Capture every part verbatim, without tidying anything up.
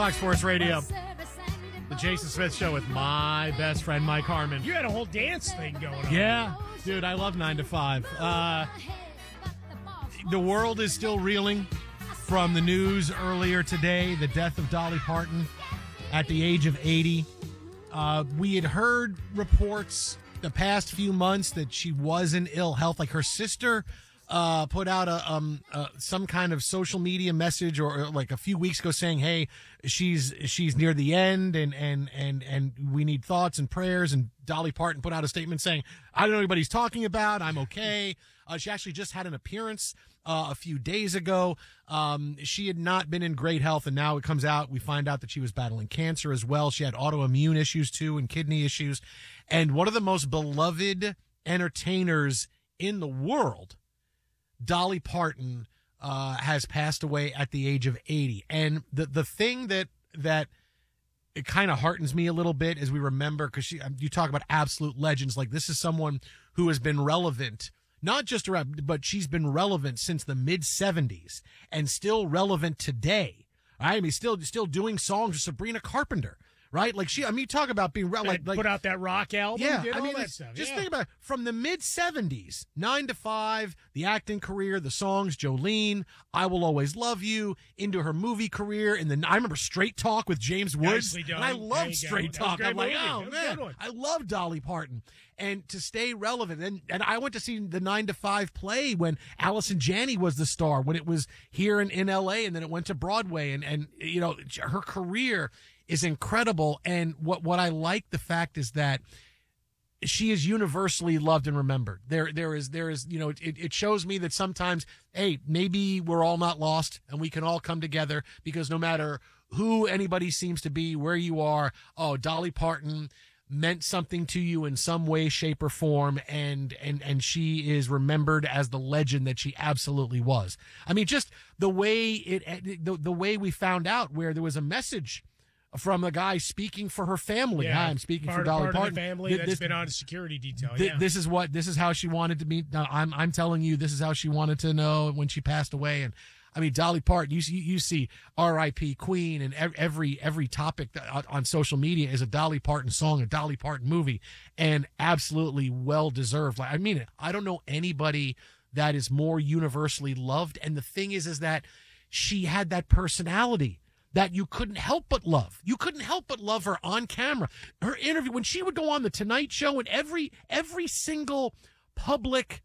Fox Sports Radio, the Jason Smith Show with my best friend Mike Harmon. You had a whole dance thing going on. Yeah, dude, I love nine to five. Uh, the world is still reeling from the news earlier today, the death of Dolly Parton at the age of eighty. Uh, we had heard reports the past few months that she was in ill health, like her sister Uh, put out a um uh, some kind of social media message or, or like a few weeks ago saying, hey, she's she's near the end and and and and we need thoughts and prayers. And Dolly Parton put out a statement saying, I don't know what he's talking about. I'm okay. Uh, she actually just had an appearance uh, a few days ago. Um, she had not been in great health, and now it comes out. We find out that she was battling cancer as well. She had autoimmune issues too and kidney issues. And one of the most beloved entertainers in the world, Dolly Parton, uh, has passed away at the age of eighty. And the, the thing that, that it kind of heartens me a little bit as we remember, cause she, you talk about absolute legends. Like, this is someone who has been relevant, not just around, but she's been relevant since the mid seventies and still relevant today. I mean, still, still doing songs with Sabrina Carpenter. Right? Like she, I mean, you talk about being re- like, like put out that rock album. Yeah. Did I all mean, that stuff. just yeah. think about it. From the mid seventies, nine to five, the acting career, the songs, Jolene, I Will Always Love You, into her movie career. And then I remember Straight Talk with James Woods. Nicely done. And I There loved you Straight go. That was a Talk. great I'm like, movie. oh That was a good man, one. I love Dolly Parton. And to stay relevant. And, and I went to see the nine to five play when Allison Janney was the star, when it was here in, in L A, and then it went to Broadway. And, and, you know, her career is incredible. And what, what I like the fact is that she is universally loved and remembered. There, there is, there is, you know, it, it shows me that sometimes, hey, maybe we're all not lost and we can all come together, because no matter who anybody seems to be, where you are, oh, Dolly Parton meant something to you in some way, shape, or form, and and and she is remembered as the legend that she absolutely was. I mean, just the way it, the, the way we found out, where there was a message from a guy speaking for her family. Yeah, Hi, I'm speaking part, for Dolly part Parton. Of the family Th- that's this, been on security detail. th- yeah. This is what this is how she wanted to be. No, I'm I'm telling you, this is how she wanted to know when she passed away. And I mean, Dolly Parton, you see, you see R I P Queen, and every every topic that, on social media is a Dolly Parton song, a Dolly Parton movie, and absolutely well deserved. Like, I mean it. I don't know anybody that is more universally loved. And the thing is, is that she had that personality that you couldn't help but love. You couldn't help but love her on camera. Her interview, when she would go on the Tonight Show, and every every single public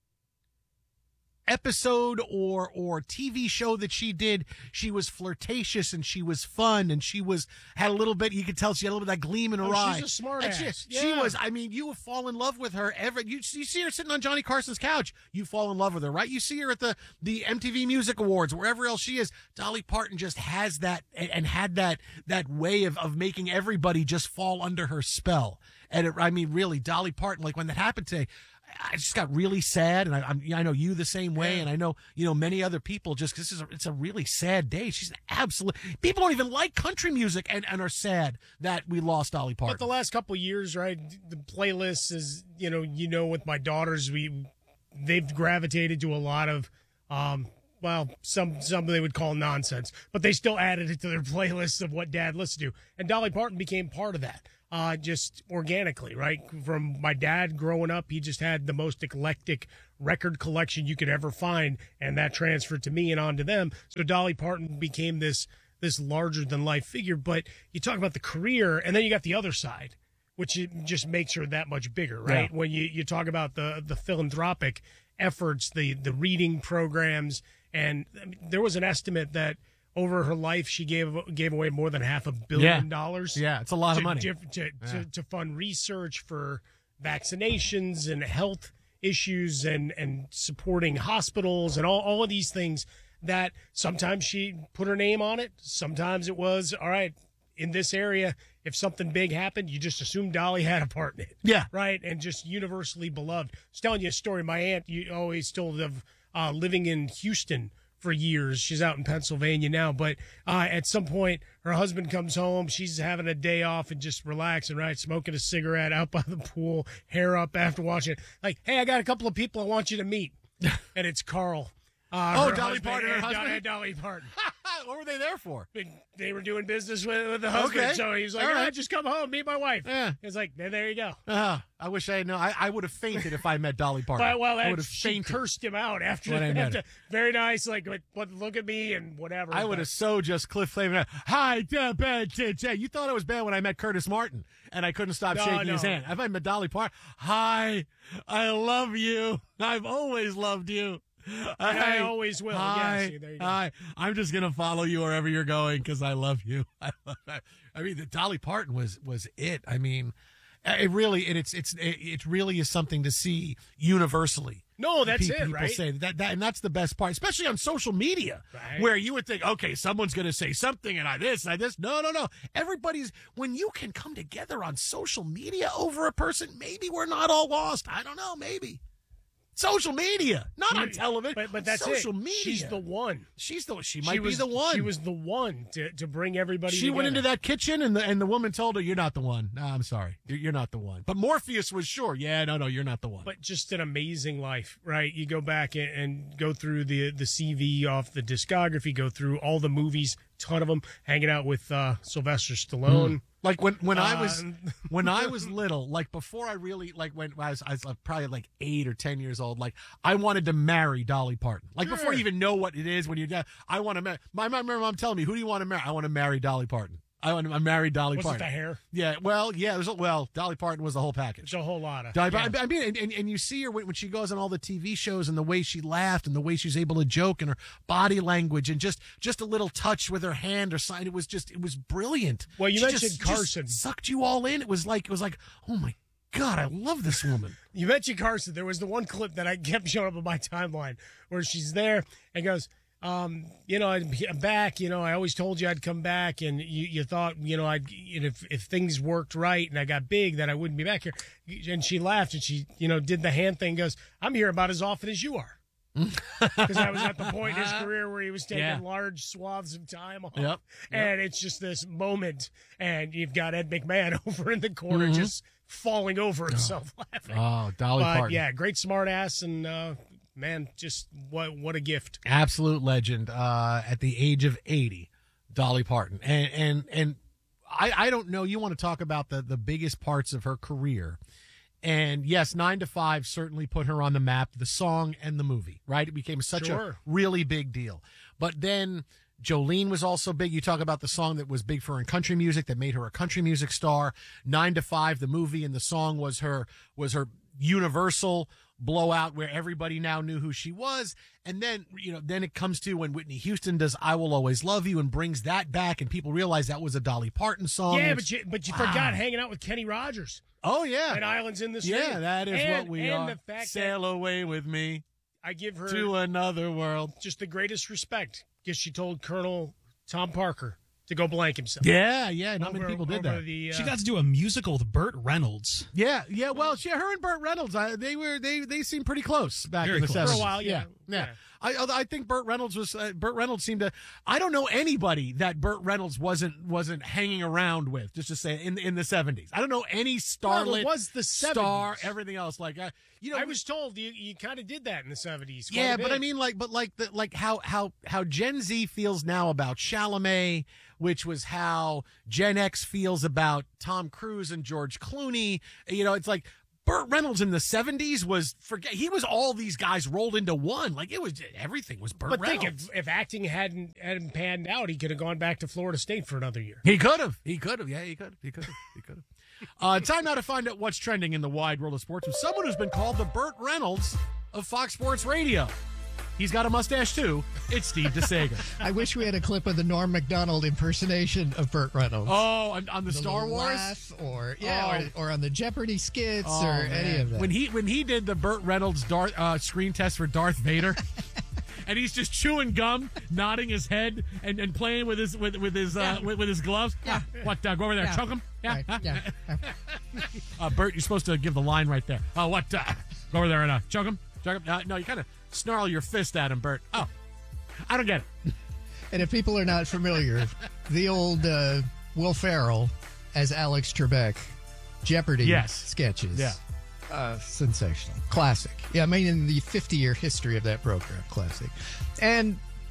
episode or or T V show that she did, she was flirtatious and she was fun and she was had a little bit, you could tell she had a little bit of that gleam in her oh, eye. She's a smart And ass. She, she yeah. was, I mean, you would fall in love with her every, you, you see her sitting on Johnny Carson's couch, you fall in love with her, right? You see her at the, the M T V Music Awards, wherever else she is. Dolly Parton just has that and, and had that, that way of, of making everybody just fall under her spell. And it, I mean, really, Dolly Parton, like when that happened today, I just got really sad, and I, I'm, I know you the same way, yeah. and I know, you know, many other people, just because this is a, it's a really sad day. She's an absolute, people don't even like country music and, and are sad that we lost Dolly Parton. But the last couple of years, right, the playlist is, you know, you know, with my daughters, we, they've gravitated to a lot of, um, well, some, some they would call nonsense, but they still added it to their playlists of what dad listened to. And Dolly Parton became part of that. Uh, just organically, right? From my dad growing up, he just had the most eclectic record collection you could ever find, and that transferred to me and on to them. So Dolly Parton became this this larger than life figure. But you talk about the career, and then you got the other side, which it just makes her that much bigger, right? Yeah. When you, you talk about the the philanthropic efforts, the the reading programs, and I mean, there was an estimate that over her life, she gave gave away more than half a billion Yeah. dollars. Yeah, it's a lot to, of money. To, to, Yeah. to, to fund research for vaccinations and health issues and, and supporting hospitals and all, all of these things that sometimes she put her name on it. Sometimes it was, all right, in this area, if something big happened, you just assume Dolly had a part in it. Yeah. Right? And just universally beloved. I was telling you a story. My aunt you always told of uh, living in Houston for years. She's out in Pennsylvania now, but uh, at some point her husband comes home, she's having a day off and just relaxing, right? Smoking a cigarette out by the pool, hair up after watching it. Like, hey, I got a couple of people I want you to meet. And it's Carl. Uh, Oh, her Dolly husband, Parton, her and, husband? and Dolly Parton. What were they there for? They were doing business with, with the husband, Okay. so he was like, All "All right, right. just come home, meet my wife." Yeah. It's like, then there you go. Uh, I wish I had known. I, I would have fainted if I met Dolly Parton. But, well, I that, would have she fainted. cursed him out after. When I met after her. very nice, like, but, but look at me and whatever. I would but- have so just Cliff Flavin. Hi, da, ba, da, da. You thought it was bad when I met Curtis Martin and I couldn't stop No, shaking his no. hand. If I met Dolly Parton, hi, I love you. I've always loved you. And I always will. Hi, Yes, there you go. hi. I'm just gonna follow you wherever you're going because I love you. I, love, I mean, the Dolly Parton was was it. I mean, it really, and it's it's it, it really is something to see universally. No, that's Pe- it, people right? say that, that, and that's the best part, especially on social media, Right. where you would think, okay, someone's going to say something, and I this, and I this. No, no, no. Everybody's when you can come together on social media over a person, maybe we're not all lost. I don't know, maybe. Social media, not on television. But, but that's social it. media. She's the one. She's the. She might she be was, the one. She was the one to, to bring everybody She went into together. that kitchen, and the and the woman told her, "You're not the one." No, I'm sorry, you're, you're not the one. But Morpheus was sure. Yeah, no, no, you're not the one. But just an amazing life, right? You go back and, and go through the the C V off the discography, go through all the movies, ton of them, hanging out with uh, Sylvester Stallone. Like when, when I was Um, when I was little, like before I really like when I was I was like probably like eight or ten years old, like I wanted to marry Dolly Parton. Like before you Sure. even know what it is, when you I want to marry. My mom, my mom telling me, "Who do you want to marry?" I want to marry Dolly Parton. I want to marry Dolly Was it Parton. the hair? Yeah, well, yeah, there's a, well, Dolly Parton was the whole package. There's a whole lot of. Dolly, yeah. I mean, and, and, and you see her when, when she goes on all the T V shows and the way she laughed and the way she's able to joke and her body language and just just a little touch with her hand or sign. It was just it was brilliant. Well, you She mentioned just, Carson. just sucked you all in. It was like it was like, oh my God, I love this woman. You mentioned Carson. There was the one clip that I kept showing up on my timeline where she's there and goes, um, you know, I'm I'm back. You know, I always told you I'd come back, and you, you thought, you know, I'd you know, if if things worked right and I got big, that I wouldn't be back here. And she laughed and she, you know, did the hand thing. Goes, I'm here about as often as you are. Because I was at the point in his career where he was taking Yeah. large swaths of time off. Yep, yep. And it's just this moment, and you've got Ed McMahon over in the corner Mm-hmm. just falling over himself laughing. Oh, Dolly But Parton. yeah, great smart ass, and uh, man, just what what a gift. Absolute legend. Uh, at the age of eighty, Dolly Parton, and and and I I don't know. You want to talk about the the biggest parts of her career? And yes, Nine to Five certainly put her on the map. The song and the movie, right? It became such Sure. a really big deal. But then Jolene was also big. You talk about the song that was big for her in country music, that made her a country music star. Nine to Five, the movie and the song was her was her universal blowout where everybody now knew who she was. And then, you know, then it comes to when Whitney Houston does I Will Always Love You and brings that back, and people realize that was a Dolly Parton song. Yeah, And but you but you wow. forgot hanging out with Kenny Rogers oh yeah. at Islands in the Stream. Yeah, that is and, what we and are. the fact Sail that away with me I give her to another world. just the greatest respect because she told Colonel Tom Parker to go blank himself. Yeah, yeah. Not Over- many people did over that. The, uh, She got to do a musical with Burt Reynolds. Yeah, yeah. Well, she, her and Burt Reynolds, I, they were they they seemed pretty close back Very in the close. seventies. For a while, yeah. yeah. Yeah. I I think Burt Reynolds was uh, Burt Reynolds seemed to. I don't know anybody that Burt Reynolds wasn't wasn't hanging around with. Just to say in in the seventies, I don't know any starlet Well, it was the star. seventies. Everything else, like uh, you know, I was told you, you kind of did that in the seventies. quite yeah, a but I bit. mean, like, but like, the, like how how how Gen Z feels now about Chalamet, which was how Gen X feels about Tom Cruise and George Clooney. You know, it's like Burt Reynolds in the seventies was forget he was all these guys rolled into one. Like it was everything was Burt But Reynolds. think if, if acting hadn't hadn't panned out, he could have gone back to Florida State for another year. He could have. He could have. Yeah, he could have. He could have. He could have. Uh, time now to find out what's trending in the wide world of sports with someone who's been called the Burt Reynolds of Fox Sports Radio. He's got a mustache, too. It's Steve DeSager. I wish we had a clip of the Norm Macdonald impersonation of Burt Reynolds. Oh, on, on the, The Star little Wars? laugh or yeah, Oh. or, or on the Jeopardy skits Oh, or any man. of that. When he when he did the Burt Reynolds Darth, uh, screen test for Darth Vader, and he's just chewing gum, nodding his head, and, and playing with his with with his uh, Yeah. with, with his gloves. Yeah. What? Uh, go over there, Yeah. choke him. Yeah. Right, yeah. Uh, Bert, you're supposed to give the line right there. Oh, what? Uh, go over there and uh, choke him. Choke him. Uh, no, you kind of snarl your fist at him, Bert. Oh, I don't get it. And if people are not familiar, the old uh, Will Ferrell as Alex Trebek Jeopardy Yes. sketches. Yeah. Uh, sensational. Classic. Yeah, I mean, in the fifty-year history of that program, classic. And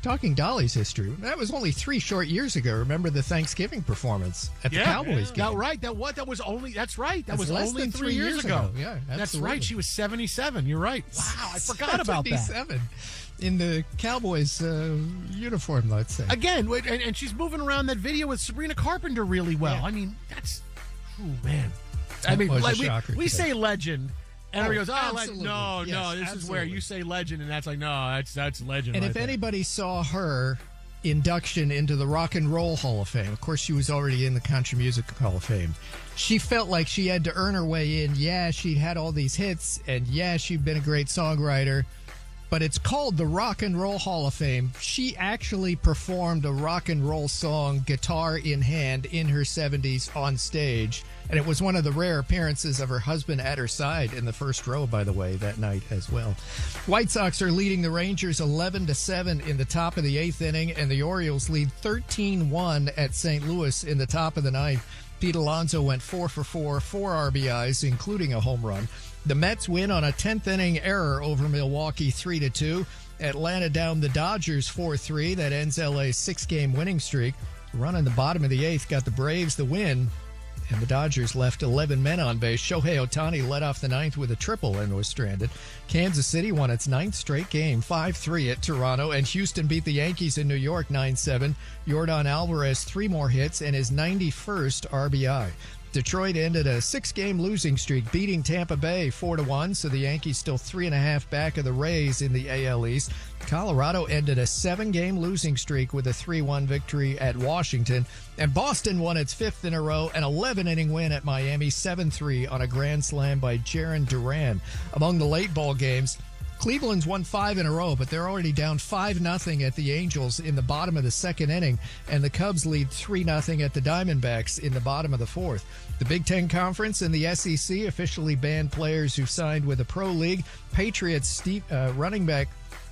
Talking Dolly's history, that was only three short years ago. Remember the Thanksgiving performance at the Yeah, Cowboys yeah. game? Right. That what? That was only. That's right. That That's was less only than three, three years, years ago. ago. Yeah, that's absolutely. right. She was seventy-seven. You're right. Wow, I forgot about that. seventy-seven in the Cowboys uh, uniform, let's say. Again, wait, and, and she's moving around that video with Sabrina Carpenter really well. Yeah. I mean, that's, oh man. I That mean, was a like, we, shocker we today. say legend, and Oh, everybody goes, "Oh, le- absolutely. no, Yes, no, this is where absolutely. you say legend," and that's like, no, that's that's legend. And right if there. anybody saw her induction into the Rock and Roll Hall of Fame, of course she was already in the Country Music Hall of Fame, she felt like she had to earn her way in. Yeah, she'd had all these hits, and yeah, she'd been a great songwriter, but it's called the Rock and Roll Hall of Fame. She actually performed a rock and roll song, guitar in hand, in her seventies on stage, and it was one of the rare appearances of her husband at her side in the first row, by the way, that night as well. White Sox are leading the Rangers eleven to seven in the top of the eighth inning, and the Orioles lead thirteen one at Saint Louis in the top of the ninth. Pete Alonso went four for four, four R B Is, including a home run. The Mets win on a tenth inning error over Milwaukee three to two. Atlanta down the Dodgers four three. That ends L A's six-game winning streak. Run in the bottom of the eighth got the Braves the win, and the Dodgers left eleven men on base. Shohei Ohtani led off the ninth with a triple and was stranded. Kansas City won its ninth straight game, five three at Toronto, and Houston beat the Yankees in New York nine seven. Yordan Alvarez three more hits and his ninety-first R B I. Detroit ended a six-game losing streak, beating Tampa Bay four to one, so the Yankees still three and a half back of the Rays in the A L East. Colorado ended a seven-game losing streak with a three one victory at Washington, and Boston won its fifth in a row, an eleven-inning win at Miami, seven three on a grand slam by Jaron Duran. Among the late ball games, Cleveland's won five in a row, but they're already down five nothing at the Angels in the bottom of the second inning, and the Cubs lead three nothing at the Diamondbacks in the bottom of the fourth. The Big Ten Conference and the S E C officially banned players who signed with the Pro League. Patriots Steve, uh, running back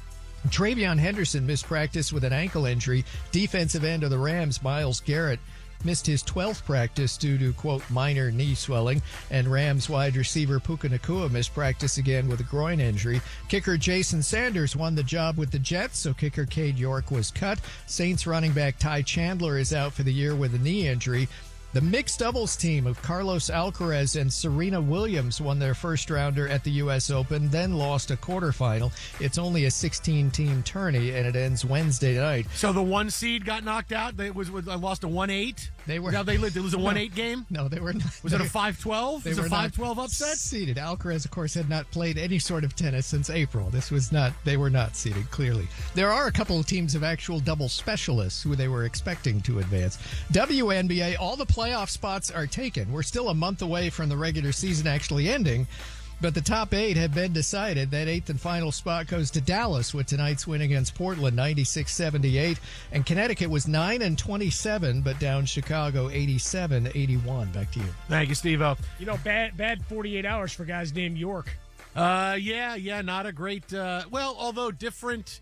Travion Henderson missed practice with an ankle injury. Defensive end of the Rams, Myles Garrett, missed his twelfth practice due to, quote, minor knee swelling. And Rams wide receiver Puka Nacua missed practice again with a groin injury. Kicker Jason Sanders won the job with the Jets, so kicker Cade York was cut. Saints running back Ty Chandler is out for the year with a knee injury. The mixed doubles team of Carlos Alcaraz and Serena Williams won their first rounder at the U S Open, then lost a quarterfinal. It's only a sixteen-team tourney, and it ends Wednesday night. So the one seed got knocked out. They was, was I lost a one eight. They were now they lived. It was a one eight game. No, they were not. Was they, it a five twelve? Was it a five twelve upset? Seeded. Alcaraz, of course, had not played any sort of tennis since April. This was not. They were not seeded. Clearly, there are a couple of teams of actual double specialists who they were expecting to advance. W N B A. All the playoff spots are taken. We're still a month away from the regular season actually ending, but the top eight have been decided. That eighth and final spot goes to Dallas with tonight's win against Portland, ninety-six seventy-eight. And Connecticut was nine and twenty-seven, but down Chicago eighty-seven eighty-one. Back to you. Thank you, Steve-O. You know, bad bad forty-eight hours for guys named York. Uh, yeah, yeah, not a great. Uh, well, although different.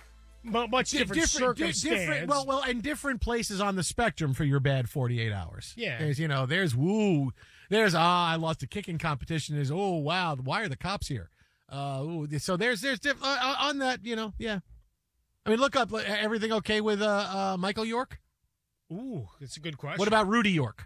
Mu- Much Di- different, di- circumstance. different, well, well, and different places on the spectrum for your bad forty-eight hours. Yeah. There's, you know, there's woo, there's ah, I lost a kicking competition. Is oh wow, why are the cops here? Uh, ooh, so there's there's diff- uh, on that, you know, yeah. I mean, look up uh, everything okay with uh, uh Michael York. Ooh, that's a good question. What about Rudy York?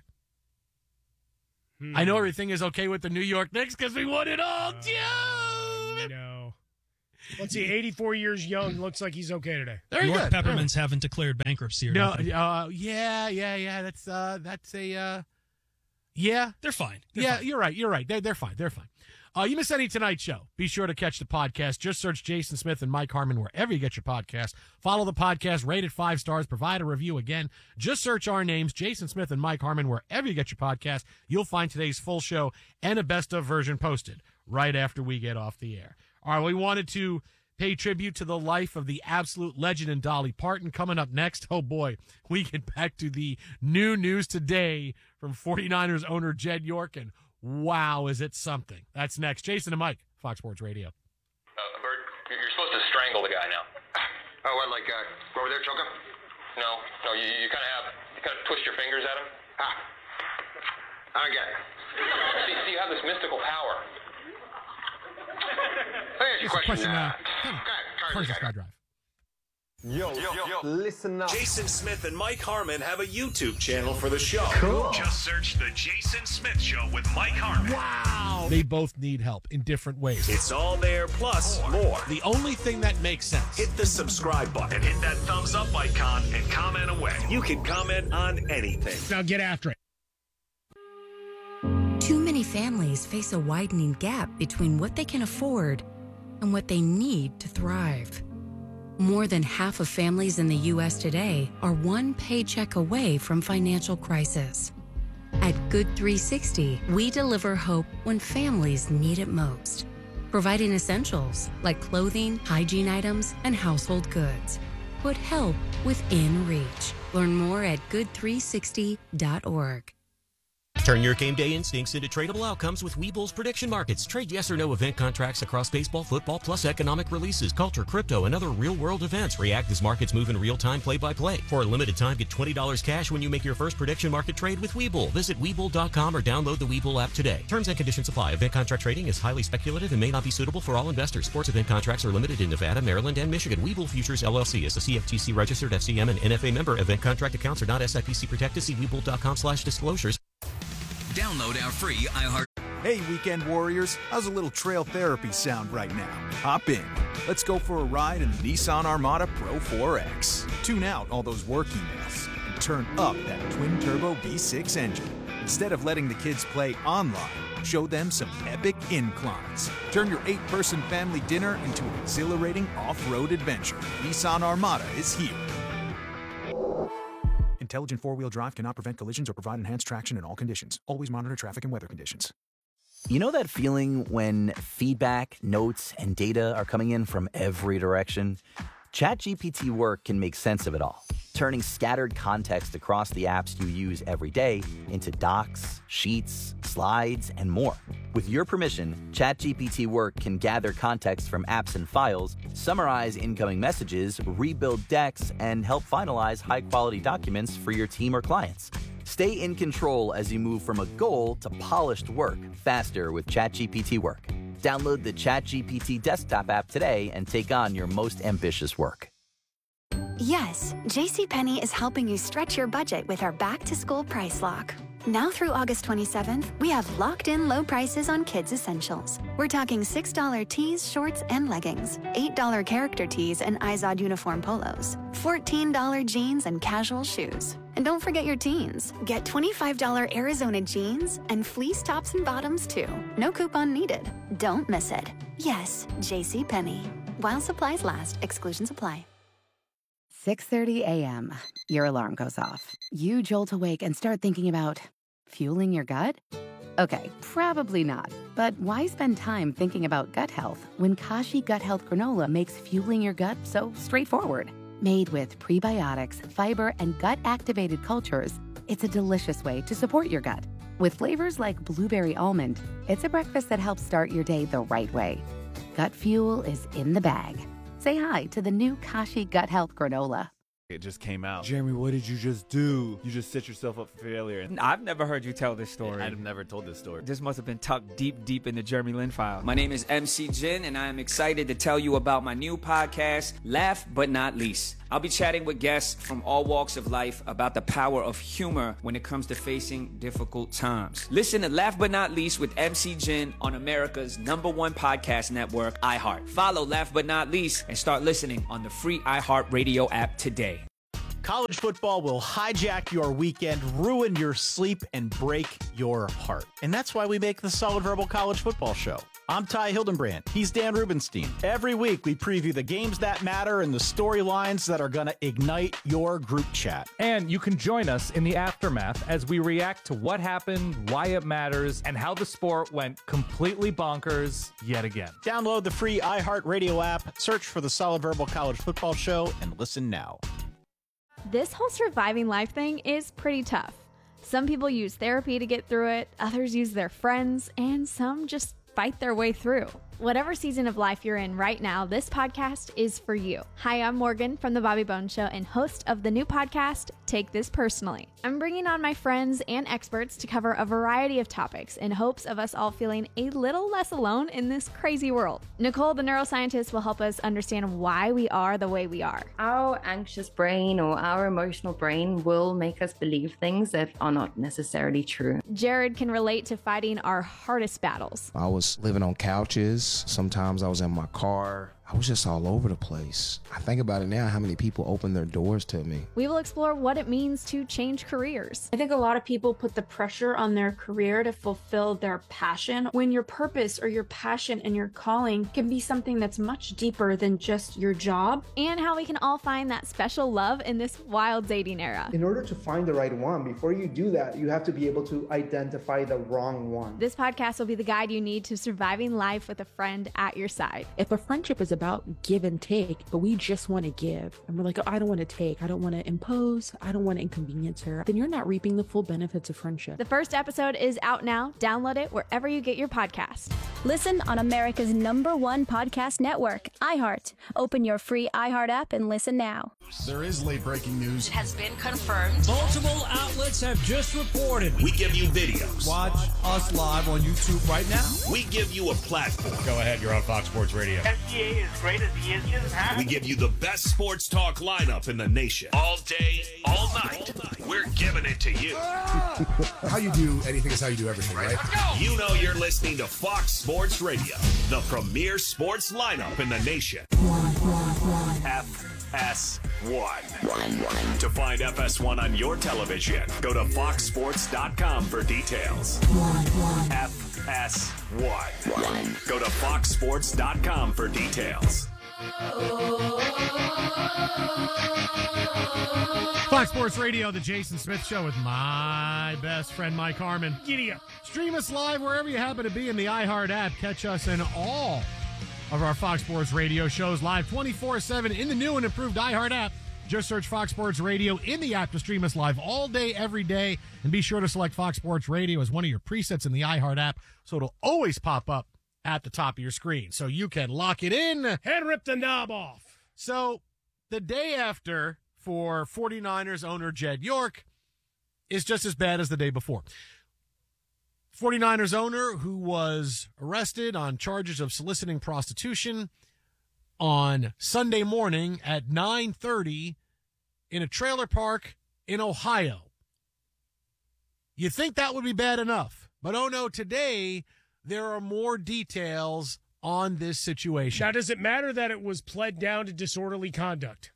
Hmm. I know everything is okay with the New York Knicks because we won it all, Uh, dude. No. Let's see, eighty-four years young. Looks like he's okay today. Very York good. Peppermints haven't declared bankruptcy or No, nothing. uh, yeah, yeah, yeah. That's uh, that's a uh, yeah. They're fine. They're yeah, fine. you're right. You're right. They're, they're fine. They're fine. Uh, you missed any tonight's show? Be sure to catch the podcast. Just search Jason Smith and Mike Harmon wherever you get your podcast. Follow the podcast, rate it five stars, provide a review. Again, just search our names, Jason Smith and Mike Harmon, wherever you get your podcast. You'll find today's full show and a best of version posted right after we get off the air. All right, we wanted to pay tribute to the life of the absolute legend in Dolly Parton. Coming up next, oh boy, we get back to the new news today from forty-niners owner Jed York, and wow, is it something. That's next. Jason and Mike, Fox Sports Radio. Uh, Bert, you're supposed to strangle the guy now. Oh, what, like, uh, go over there, choke him? No, no, you, you kind of have, you kind of twist your fingers at him. Ah. I don't get it. See, see, you have this mystical power. Let me ask you a question. Question, uh, uh, God, Cars and Sky Drive. Yo, yo, yo, listen up. Jason Smith and Mike Harmon have a YouTube channel for the show. Cool. Just search The Jason Smith Show with Mike Harmon. Wow. They both need help in different ways. It's all there, plus more. The only thing that makes sense. Hit the subscribe button and hit that thumbs up icon and comment away. You can comment on anything. Now get after it. Too many families face a widening gap between what they can afford and what they need to thrive. More than half of families in the U S today are one paycheck away from financial crisis. At Good three sixty, we deliver hope when families need it most, providing essentials like clothing, hygiene items, and household goods. Put help within reach. Learn more at good three sixty dot org. Turn your game day instincts into tradable outcomes with Webull's prediction markets. Trade yes or no event contracts across baseball, football, plus economic releases, culture, crypto, and other real-world events. React as markets move in real time, play-by-play. For a limited time, get twenty dollars cash when you make your first prediction market trade with Webull. Visit Webull dot com or download the Webull app today. Terms and conditions apply. Event contract trading is highly speculative and may not be suitable for all investors. Sports event contracts are limited in Nevada, Maryland, and Michigan. Webull Futures, L L C is a C F T C-registered F C M and N F A member. Event contract accounts are not S I P C protected. See Webull dot com slash disclosures. Download our free iHeart. Hey, weekend warriors, how's a little trail therapy sound right now? Hop in. Let's go for a ride in the Nissan Armada Pro four X. Tune out all those work emails and turn up that twin-turbo V six engine. Instead of letting the kids play online, show them some epic inclines. Turn your eight-person family dinner into an exhilarating off-road adventure. Nissan Armada is here. Intelligent four-wheel drive cannot prevent collisions or provide enhanced traction in all conditions. Always monitor traffic and weather conditions. You know that feeling when feedback, notes, and data are coming in from every direction? ChatGPT Work can make sense of it all, turning scattered context across the apps you use every day into docs, sheets, slides, and more. With your permission, ChatGPT Work can gather context from apps and files, summarize incoming messages, rebuild decks, and help finalize high-quality documents for your team or clients. Stay in control as you move from a goal to polished work faster with ChatGPT Work. Download the ChatGPT desktop app today and take on your most ambitious work. Yes, JCPenney is helping you stretch your budget with our back-to-school price lock. Now through August twenty-seventh, we have locked-in low prices on kids' essentials. We're talking six dollar tees, shorts, and leggings, eight dollar character tees and Izod uniform polos, fourteen dollar jeans and casual shoes. And don't forget your teens. Get twenty-five dollar Arizona jeans and fleece tops and bottoms, too. No coupon needed. Don't miss it. Yes, JCPenney. While supplies last, exclusions apply. six thirty a.m. Your alarm goes off. You jolt awake and start thinking about fueling your gut? Okay, probably not. But why spend time thinking about gut health when Kashi Gut Health Granola makes fueling your gut so straightforward? Made with prebiotics, fiber, and gut-activated cultures, it's a delicious way to support your gut. With flavors like blueberry almond, it's a breakfast that helps start your day the right way. Gut fuel is in the bag. Say hi to the new Kashi Gut Health Granola. It just came out. Jeremy, what did you just do? You just set yourself up for failure. I've never heard you tell this story. I've never told this story. This must have been tucked deep, deep in the Jeremy Lin file. My name is M C Jin, and I am excited to tell you about my new podcast, Laugh But Not Least. I'll be chatting with guests from all walks of life about the power of humor when it comes to facing difficult times. Listen to Laugh But Not Least with M C Jin on America's number one podcast network, iHeart. Follow Laugh But Not Least and start listening on the free iHeart Radio app today. College football will hijack your weekend, ruin your sleep, and break your heart. And that's why we make the Solid Verbal College Football Show. I'm Ty Hildenbrand. He's Dan Rubenstein. Every week, we preview the games that matter and the storylines that are going to ignite your group chat. And you can join us in the aftermath as we react to what happened, why it matters, and how the sport went completely bonkers yet again. Download the free iHeartRadio app, search for the Solid Verbal College Football Show, and listen now. This whole surviving life thing is pretty tough. Some people use therapy to get through it, others use their friends, and some just fight their way through. Whatever season of life you're in right now, this podcast is for you. Hi, I'm Morgan from The Bobby Bones Show and host of the new podcast, Take This Personally. I'm bringing on my friends and experts to cover a variety of topics in hopes of us all feeling a little less alone in this crazy world. Nicole, the neuroscientist, will help us understand why we are the way we are. Our anxious brain or our emotional brain will make us believe things that are not necessarily true. Jared can relate to fighting our hardest battles. I was living on couches. Sometimes I was in my car. I was just all over the place. I think about it now, how many people opened their doors to me. We will explore what it means to change careers. I think a lot of people put the pressure on their career to fulfill their passion, when your purpose or your passion and your calling can be something that's much deeper than just your job. And how we can all find that special love in this wild dating era. In order to find the right one, before you do that, you have to be able to identify the wrong one. This podcast will be the guide you need to surviving life with a friend at your side. If a friendship is about give and take, but we just want to give, and we're like, oh, I don't want to take, I don't want to impose, I don't want to inconvenience her, then you're not reaping the full benefits of friendship. The first episode is out now. Download it wherever you get your podcast. Listen on America's number one podcast network, iHeart. Open your free iHeart app and listen now. There is late breaking news. It has been confirmed. Multiple outlets have just reported. We give you videos. Watch us live on YouTube right now. We give you a platform. Go ahead, you're on Fox Sports Radio. N C A A is great as he is. He doesn't have We give you the best sports talk lineup in the nation. All day, all night. We're giving it to you. How you do anything is how you do everything, right? You know you're listening to Fox Sports Radio, the premier sports lineup in the nation. F S one. To find F S one on your television, go to fox sports dot com for details. F S one. Go to fox sports dot com for details. Fox Sports Radio, the Jason Smith Show with my best friend Mike Harmon. Giddy up. Stream us live wherever you happen to be in the iHeart app. Catch us in all of our Fox Sports Radio shows live twenty-four seven in the new and improved iHeart app. Just search Fox Sports Radio in the app to stream us live all day, every day. And be sure to select Fox Sports Radio as one of your presets in the iHeart app so it'll always pop up at the top of your screen. So you can lock it in and rip the knob off. So the day after for 49ers owner Jed York is just as bad as the day before. 49ers owner who was arrested on charges of soliciting prostitution on Sunday morning at nine thirty in a trailer park in Ohio. You'd think that would be bad enough, but oh no, today there are more details on this situation. Now, does it matter that it was pled down to disorderly conduct?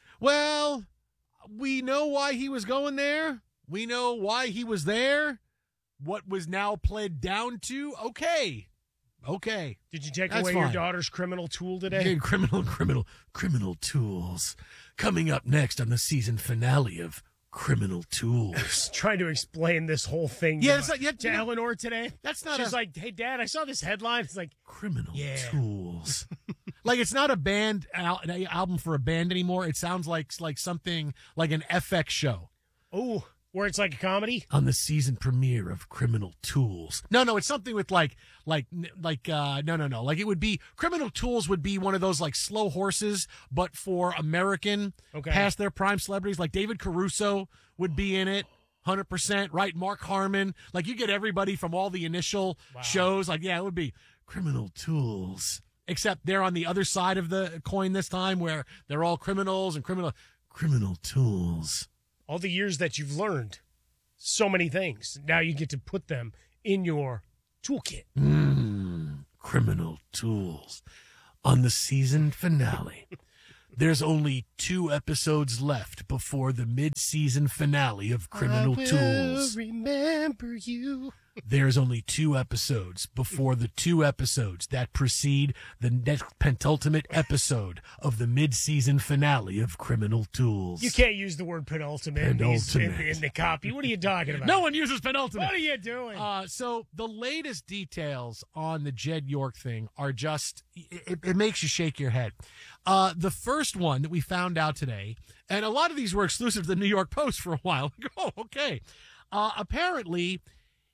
Well, we know why he was going there. We know why he was there. What was now pled down to? Okay. Okay. Did you take That's away fine. your daughter's criminal tool today? Yeah, criminal, criminal, criminal tools. Coming up next on the season finale of Criminal Tools. Trying to explain this whole thing Yeah, to, it's like, yeah, to you know, Eleanor today. That's not She's a- like, hey, Dad, I saw this headline. It's like, Criminal yeah. Tools. Like, it's not a band al- an album for a band anymore. It sounds like like something like an F X show. Oh, where it's like a comedy? On the season premiere of Criminal Tools. No, no, it's something with like, like, like, uh, no, no, no. Like it would be, Criminal Tools would be one of those like slow horses, but for American, Okay. past their prime celebrities. Like David Caruso would be in it, one hundred percent, right? Mark Harmon. Like you get everybody from all the initial shows. Like, yeah, it would be Criminal Tools. Except they're on the other side of the coin this time where they're all criminals and criminal, Criminal Tools. All the years that you've learned so many things. Now you get to put them in your toolkit. Mm, Criminal Tools. On the season finale, there's only two episodes left before the mid-season finale of Criminal I will Tools. remember you. There's only two episodes before the two episodes that precede the next penultimate episode of the mid-season finale of Criminal Tools. You can't use the word penultimate, in these- In, Penultimate. in the copy. What are you talking about? No one uses penultimate. What are you doing? Uh, so the latest details on the Jed York thing are just, it, it makes you shake your head. Uh, the first one that we found out today, and a lot of these were exclusive to the New York Post for a while. Oh, okay. Uh, apparently,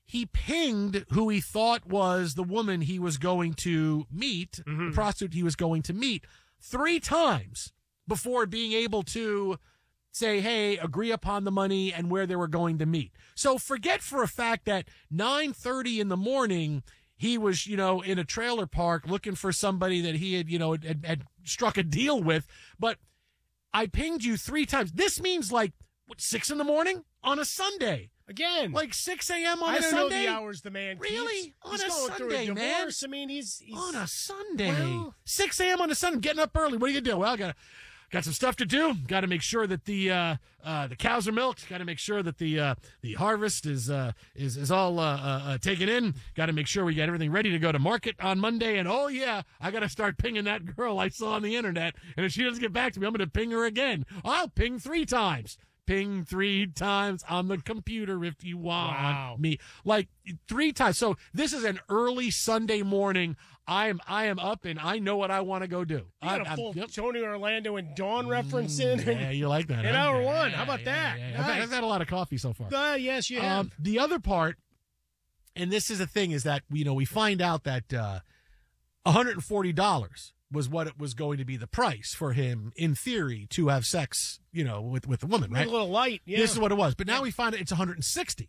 he pinged who he thought was the woman he was going to meet, Mm-hmm. the prostitute he was going to meet, three times before being able to say, hey, agree upon the money and where they were going to meet. So forget for a fact that nine thirty in the morning, he was, you know, in a trailer park looking for somebody that he had, you know, had, had struck a deal with. But I pinged you three times. This means like, what, six in the morning on a Sunday? Again, like six a.m. on I a don't Sunday? know the hours the man Really? keeps. On He's a going through Sunday, a man? divorce. I mean, he's, he's On a Sunday. Well- six a.m. on a Sunday, getting up early. What do you do? Well, I got got some stuff to do. Got to make sure that the uh, uh, the cows are milked. Got to make sure that the uh, the harvest is uh, is is all uh, uh, uh, taken in. Got to make sure we got everything ready to go to market on Monday. And oh yeah, I got to start pinging that girl I saw on the internet. And if she doesn't get back to me, I'm going to ping her again. I'll ping three times. Ping three times on the computer if you want Wow. me. Like three times. So this is an early Sunday morning. I am I am up and I know what I want to go do. You I, got a I'm- full yep. Tony Orlando and Dawn reference in. Yeah, you like that. In huh? hour Yeah, one. yeah, How about yeah, that? yeah, yeah. Nice. I've, I've had a lot of coffee so far. Uh, yes, you have. Um, the other part, and this is the thing, is that you know we find out that uh, one hundred forty dollars was what it was going to be the price for him, in theory, to have sex, you know, with with a woman, right? A little light. Yeah. This is what it was, but now we find out it's one hundred sixty.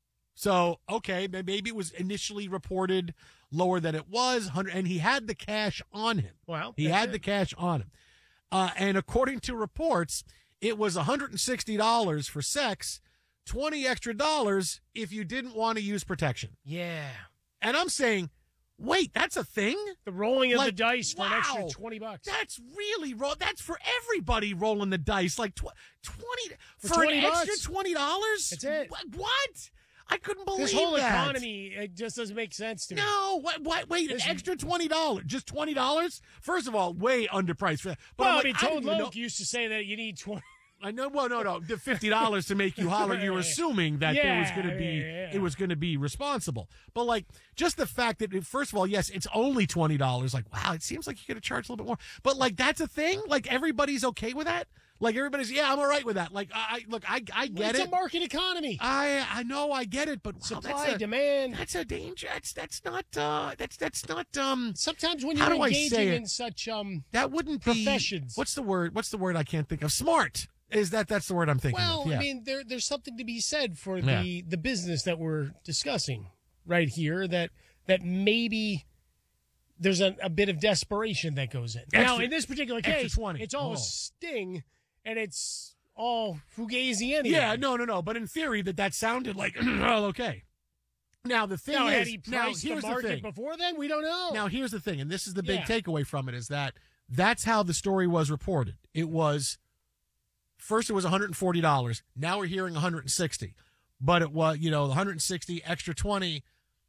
So okay, maybe it was initially reported lower than it was, one hundred, and he had the cash on him. Well, he that's had it. the cash on him, uh, and according to reports, it was one hundred sixty dollars for sex, twenty extra dollars if you didn't want to use protection. Yeah. And I'm saying, wait, that's a thing? The rolling of Like, the dice for an extra wow. twenty bucks. That's really roll. That's for everybody rolling the dice. Like tw- twenty For for, twenty an extra bucks. twenty dollars. That's it. What? what? I couldn't believe This whole that. economy, it just doesn't make sense to me. No, what? What? Wait, an This- extra twenty dollars? Just twenty dollars? First of all, way underpriced for that. But well, I'm I like, mean, I Toad didn't even know- Loke used to say that you need twenty. I know. Well, no, no. The fifty dollars to make you holler. You're assuming that there was Yeah, going to be yeah, yeah. it was going to be responsible. But like, just the fact that it, first of all, yes, it's only twenty dollars. Like, wow, it seems like you could have charged a little bit more. But like, that's a thing. Like, everybody's okay with that. Like, everybody's yeah, I'm all right with that. Like, I I- look, I I get it's it. a market economy. I I know I get it, but wow, Supply, that's a, demand. That's a danger. That's that's not. Uh, that's that's not. Um. Sometimes when how you're do I say engaging it? in such um That wouldn't be professions. What's the word? What's the word I can't think of? Smart. Is that that's the word I'm thinking Well, of? Yeah. I mean, there there's something to be said for Yeah. the the business that we're discussing right here. That that maybe there's a, a bit of desperation that goes in. now, Extra- in this particular extra case, twenty. it's all Oh. a sting, and it's all fugazi anyway. Yeah, no, no, no. But in theory, that that sounded like well, okay. Now the thing Now, is, had he now priced the here's the, market thing. before then? We don't know. Now here's the thing, and this is the big Yeah. takeaway from it: is that that's how the story was reported. It was first it was one hundred forty dollars. Now we're hearing one hundred sixty, but it was you know one hundred sixty extra twenty.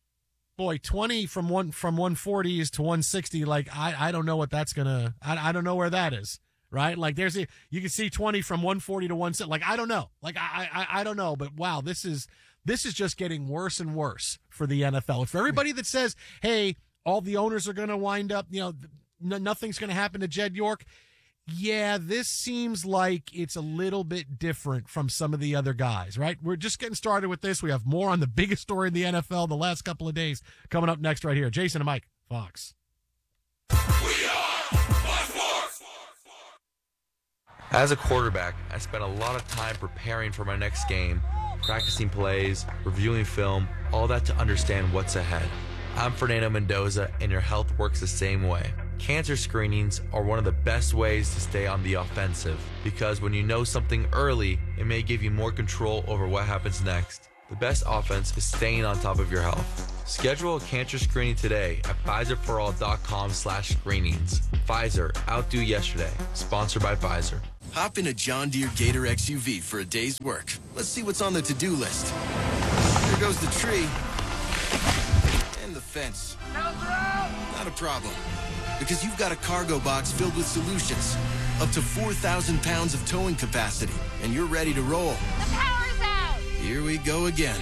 Boy, twenty from one from one forties to one sixty. Like I, I don't know what that's gonna. I, I don't know where that is. Right? Like there's a you can see twenty from one forty to one. Like I don't know. Like I, I I don't know. But wow, this is this is just getting worse and worse for the N F L. For everybody that says, hey, all the owners are going to wind up, you know, n- nothing's going to happen to Jed York. Yeah, this seems like it's a little bit different from some of the other guys, right? We're just getting started with this. We have more on the biggest story in the N F L the last couple of days coming up next right here. Jason and Mike, Fox. As a quarterback, I spent a lot of time preparing for my next game, practicing plays, reviewing film, all that to understand what's ahead. I'm Fernando Mendoza, and your health works the same way. Cancer screenings are one of the best ways to stay on the offensive, because when you know something early, it may give you more control over what happens next. The best offense is staying on top of your health. Schedule a cancer screening today at Pfizer for all dot com slash screenings. Pfizer, outdo yesterday. Sponsored by Pfizer. Hop in a John Deere Gator X U V for a day's work. Let's see what's on the to-do list. There goes the tree. And the fence. Not a problem. Because you've got a cargo box filled with solutions. Up to four thousand pounds of towing capacity. And you're ready to roll. The power's out! Here we go again.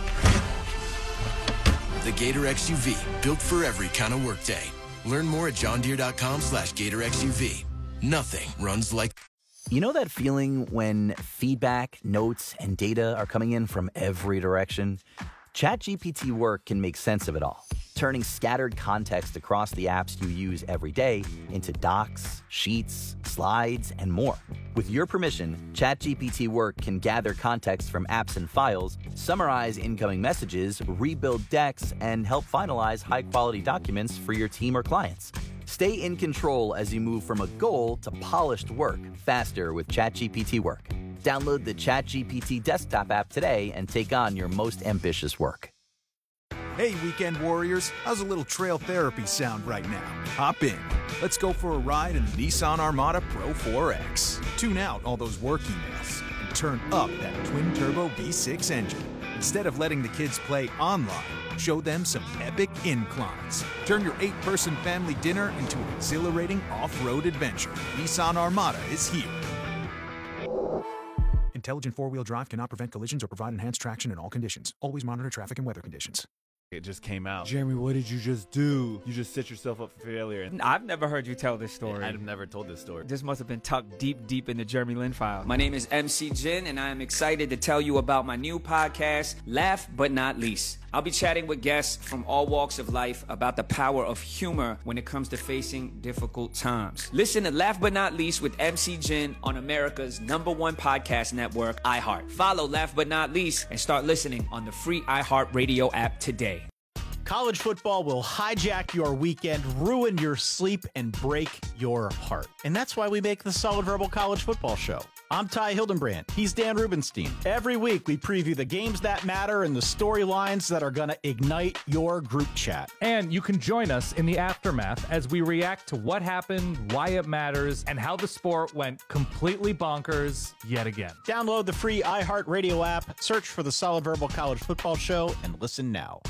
The Gator X U V, built for every kind of workday. Learn more at john deere dot com slash gator X U V. Nothing runs like... You know that feeling when feedback, notes, and data are coming in from every direction? ChatGPT Work can make sense of it all, turning scattered context across the apps you use every day into docs, sheets, slides, and more. With your permission, ChatGPT Work can gather context from apps and files, summarize incoming messages, rebuild decks, and help finalize high-quality documents for your team or clients. Stay in control as you move from a goal to polished work faster with ChatGPT Work. Download the ChatGPT desktop app today and take on your most ambitious work. Hey, weekend warriors, how's a little trail therapy sound right now? Hop in. Let's go for a ride in the Nissan Armada Pro four X. Tune out all those work emails and turn up that twin-turbo V six engine. Instead of letting the kids play online, show them some epic inclines. Turn your eight-person family dinner into an exhilarating off-road adventure. Nissan Armada is here. Intelligent four-wheel drive cannot prevent collisions or provide enhanced traction in all conditions. Always monitor traffic and weather conditions. It just came out. Jeremy, what did you just do? You just set yourself up for failure. I've never heard you tell this story. I've never told this story. This must have been tucked deep, deep in the Jeremy Lin file. My name is M C Jin, and I am excited to tell you about my new podcast, Laugh But Not Least. I'll be chatting with guests from all walks of life about the power of humor when it comes to facing difficult times. Listen to Laugh But Not Least with M C Jin on America's number one podcast network, iHeart. Follow Laugh But Not Least and start listening on the free iHeart Radio app today. College football will hijack your weekend, ruin your sleep, and break your heart. And that's why we make the Solid Verbal College Football Show. I'm Ty Hildenbrand. He's Dan Rubenstein. Every week, we preview the games that matter and the storylines that are going to ignite your group chat. And you can join us in the aftermath as we react to what happened, why it matters, and how the sport went completely bonkers yet again. Download the free iHeartRadio app, search for the Solid Verbal College Football Show, and listen now.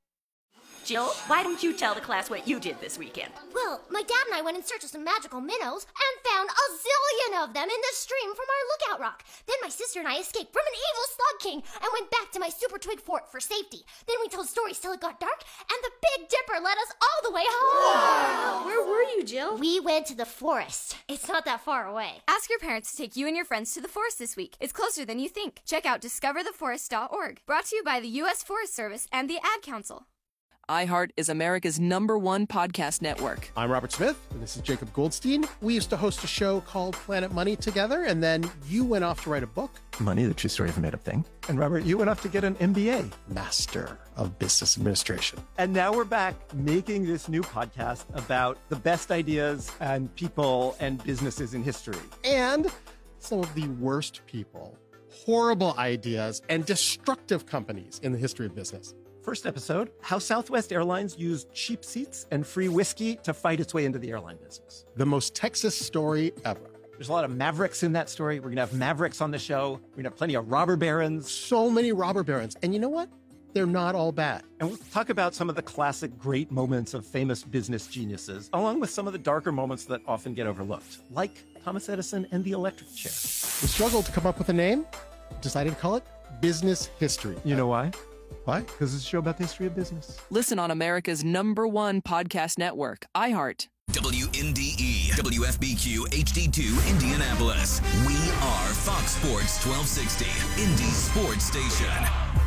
Jill, why don't you tell the class what you did this weekend? Well, my dad and I went in search of some magical minnows and found a zillion of them in the stream from our lookout rock. Then my sister and I escaped from an evil slug king and went back to my super twig fort for safety. Then we told stories till it got dark, and the Big Dipper led us all the way home. Wow. Where were you, Jill? We went to the forest. It's not that far away. Ask your parents to take you and your friends to the forest this week. It's closer than you think. Check out discover the forest dot org. Brought to you by the U S Forest Service and the Ad Council. iHeart is America's number one podcast network. I'm Robert Smith, and this is Jacob Goldstein. We used to host a show called Planet Money together, and then you went off to write a book. Money, the true story of a made-up thing. And Robert, you went off to get an M B A. Master of Business Administration. And now we're back making this new podcast about the best ideas and people and businesses in history. And some of the worst people, horrible ideas, and destructive companies in the history of business. First episode, how Southwest Airlines used cheap seats and free whiskey to fight its way into the airline business. The most Texas story ever. There's a lot of mavericks in that story. We're going to have mavericks on the show. We're going to have plenty of robber barons. So many robber barons. And you know what? They're not all bad. And we'll talk about some of the classic great moments of famous business geniuses, along with some of the darker moments that often get overlooked, like Thomas Edison and the electric chair. We struggled to come up with a name, decided to call it Business History. You know why? Why? Because it's a show about the history of business. Listen on America's number one podcast network, iHeart. W N D E, W F B Q, H D two, Indianapolis. We are Fox Sports twelve sixty, Indy's sports station.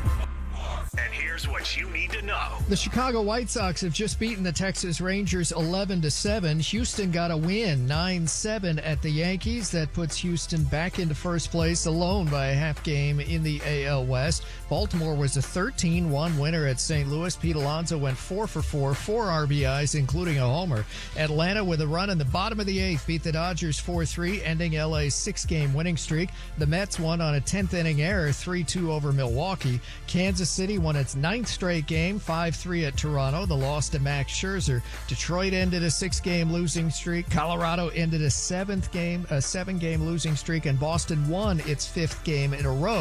And here's what you need to know. The Chicago White Sox have just beaten the Texas Rangers eleven to seven. Houston got a win nine seven at the Yankees. That puts Houston back into first place alone by a half game in the A L West. Baltimore was a thirteen one winner at Saint Louis. Pete Alonso went four for four, four R B Is, including a homer. Atlanta, with a run in the bottom of the eighth, beat the Dodgers four three, ending L A's six-game winning streak. The Mets won on a tenth inning error, three two over Milwaukee. Kansas City won its ninth straight game, five three at Toronto. The loss to Max Scherzer. Detroit ended a six-game losing streak. Colorado ended a seventh game, a seven-game losing streak, and Boston won its fifth game in a row.